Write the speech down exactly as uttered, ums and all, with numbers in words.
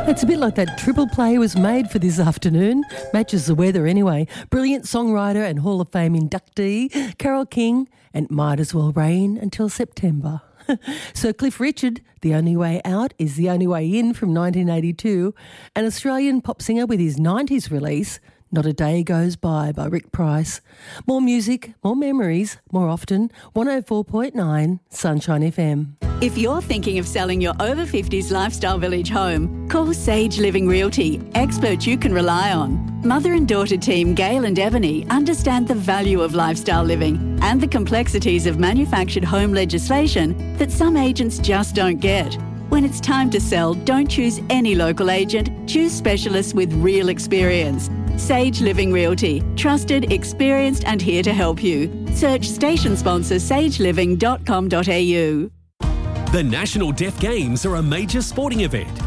It's a bit like that triple play was made for this afternoon. Matches the weather anyway. Brilliant songwriter and Hall of Fame inductee Carole King, and Might As Well Rain until September. Sir Cliff Richard, The Only Way Out is the Only Way In from nineteen eighty-two. An Australian pop singer with his nineties release, Not a Day Goes By by Rick Price. More music, more memories, more often. one oh four point nine Sunshine F M. If you're thinking of selling your over fifties lifestyle village home, call Sage Living Realty, experts you can rely on. Mother and daughter team Gail and Ebony understand the value of lifestyle living and the complexities of manufactured home legislation that some agents just don't get. When it's time to sell, don't choose any local agent, choose specialists with real experience. Sage Living Realty, trusted, experienced and here to help you. Search station sponsor sage living dot com dot a u. The National Deaf Games are a major sporting event